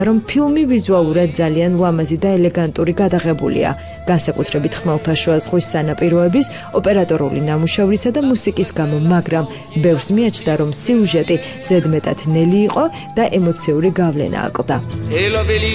რომ ფილმი ვიზუალურად ძალიან ლამაზი და ელეგანტური გადაღებულია, განსაკუთრებით ხმელთაშუა ზღვის სანაპიროების, ოპერატორული ნამუშევრისა და მუსიკის გამო, მაგრამ ბევრს მიაჩნდა, რომ სიუჟეტი ზედმეტად ნელი იყო და ემოციური გავლენა აკლდა.